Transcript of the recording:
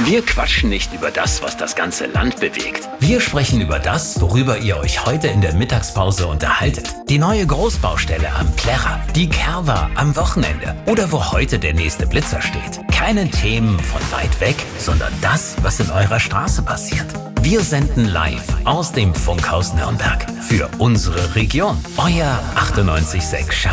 Wir quatschen nicht über das, was das ganze Land bewegt. Wir sprechen über das, worüber ihr euch heute in der Mittagspause unterhaltet. Die neue Großbaustelle am Plärrer, die Kerwa am Wochenende oder wo heute der nächste Blitzer steht. Keine Themen von weit weg, sondern das, was in eurer Straße passiert. Wir senden live aus dem Funkhaus Nürnberg für unsere Region. Euer 98.6 Schau.